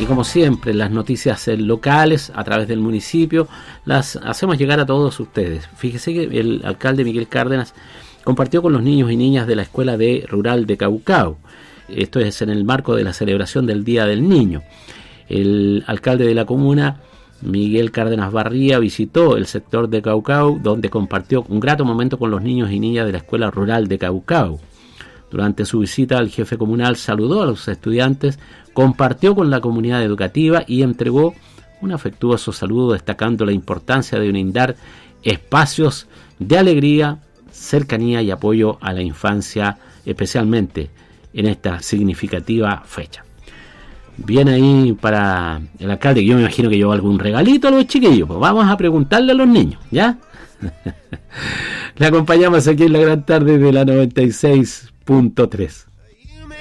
Y como siempre, las noticias locales a través del municipio las hacemos llegar a todos ustedes. Fíjese que el alcalde Miguel Cárdenas compartió con los niños y niñas de la escuela rural de Caucao. Esto es en el marco de la celebración del Día del Niño. El alcalde de la comuna, Miguel Cárdenas Barría, visitó el sector de Caucao, donde compartió un grato momento con los niños y niñas de la escuela rural de Caucao. Durante su visita, el jefe comunal saludó a los estudiantes, compartió con la comunidad educativa y entregó un afectuoso saludo, destacando la importancia de brindar espacios de alegría, cercanía y apoyo a la infancia, especialmente en esta significativa fecha. Bien ahí para el alcalde, yo me imagino que llevó algún regalito a los chiquillos, pues vamos a preguntarle a los niños, ¿ya? Le acompañamos aquí en la gran tarde de la 96.3.